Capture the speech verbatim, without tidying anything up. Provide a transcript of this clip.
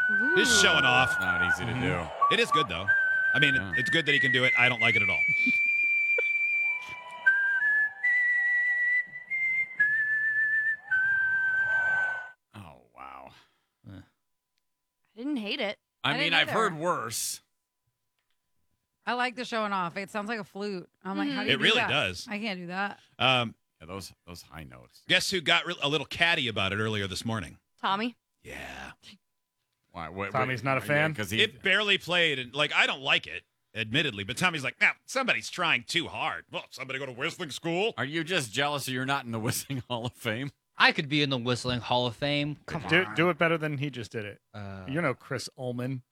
Just showing off. It's not easy to Mm-hmm. do. It is good, though. I mean, Yeah. it, it's good that he can do it. I don't like it at all. Oh, wow. I didn't hate it. I, I mean, didn't I've either. heard worse. I like the showing off. It sounds like a flute. I'm like, how do you It do really that? does. I can't do that. Um, Yeah, those those high notes. guess who got re- a little catty about it earlier this morning? Tommy. Yeah. Why? Wait, Tommy's not a fan? Because he. It barely played, and like I don't like it, admittedly. But Tommy's like, now somebody's trying too hard. Well, somebody go to whistling school. Are you just jealous you're not in the Whistling Hall of Fame? I could be in the Whistling Hall of Fame. Come Do, on. do it better than he just did it. Uh, You know Chris Ullman.